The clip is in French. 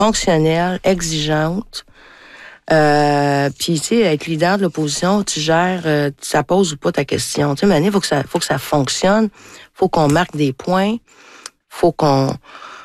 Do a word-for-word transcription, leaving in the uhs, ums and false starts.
fonctionnelle, exigeante. Euh, puis, tu sais, être leader de l'opposition, tu gères, euh, ça pose ou pas ta question. Tu sais, mais il faut que ça, faut que ça fonctionne. Faut qu'on marque des points. Faut qu'on,